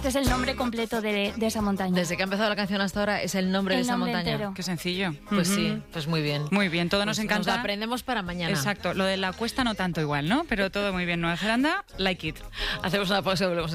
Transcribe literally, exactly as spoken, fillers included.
Este es el nombre completo de, de esa montaña. Desde que ha empezado la canción hasta ahora es el nombre El de esa nombre montaña. entero. Qué sencillo. Pues Ujú. sí, pues muy bien. Muy bien, todo nos Pues encanta. Nos la aprendemos para mañana. Exacto, lo de la cuesta no tanto igual, ¿no? Pero todo muy bien. Nueva Zelanda, like it. Hacemos una pausa y volvemos.